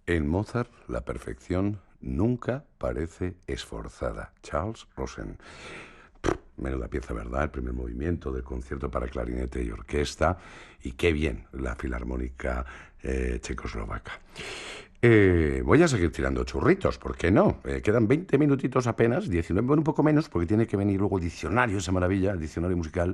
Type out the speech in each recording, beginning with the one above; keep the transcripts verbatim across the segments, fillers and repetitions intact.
En Mozart, la perfección nunca parece esforzada. Charles Rosen. Pff, menuda pieza, ¿verdad? El primer movimiento del concierto para clarinete y orquesta. Y qué bien, la filarmónica eh, checoslovaca. Eh, voy a seguir tirando churritos, ¿por qué no? Eh, quedan veinte minutitos apenas, diecinueve, bueno, un poco menos, porque tiene que venir luego el diccionario, esa maravilla, el diccionario musical.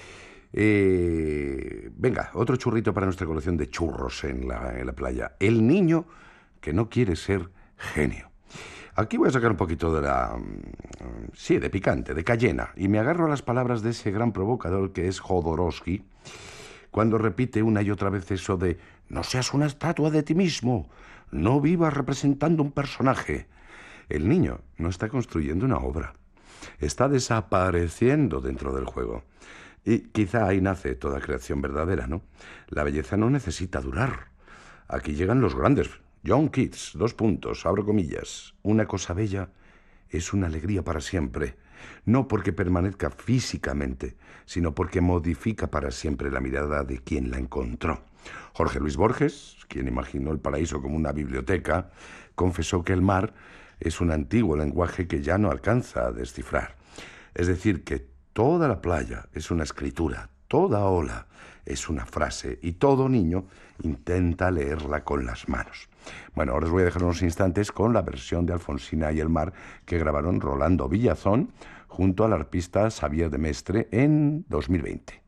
Eh, venga, otro churrito para nuestra colección de churros en la, en la playa. El niño que no quiere ser genio. Aquí voy a sacar un poquito de la... mm, sí, de picante, de cayena, y me agarro a las palabras de ese gran provocador que es Jodorowsky, cuando repite una y otra vez eso de no seas una estatua de ti mismo, no vivas representando un personaje. El niño no está construyendo una obra, está desapareciendo dentro del juego. Y quizá ahí nace toda creación verdadera, ¿no? La belleza no necesita durar. Aquí llegan los grandes. John Keats, dos puntos, abro comillas. Una cosa bella es una alegría para siempre, no porque permanezca físicamente, sino porque modifica para siempre la mirada de quien la encontró. Jorge Luis Borges, quien imaginó el paraíso como una biblioteca, confesó que el mar es un antiguo lenguaje que ya no alcanza a descifrar. Es decir, que toda la playa es una escritura, toda ola es una frase y todo niño intenta leerla con las manos. Bueno, ahora os voy a dejar unos instantes con la versión de Alfonsina y el mar que grabaron Rolando Villazón junto al arpista Xavier de Mestre en dos mil veinte.